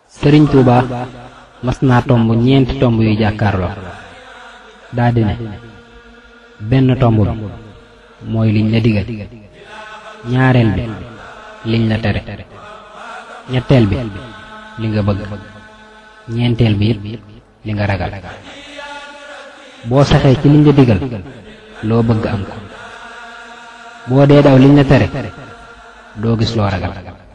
sëriñ Tuuba mas naa tomb ñeenti tomb yu jàkkaarloo daldi ne benn tomb bi mooy liñ la digal, ñaareel bi liñ la tere, ñetteel bi li nga bëgg, ñeenteel bi it li nga ragal. boo saxee ci liñ la digal loo bëgg am ko, boo dee daw liñ la tere doo gis loo ragal.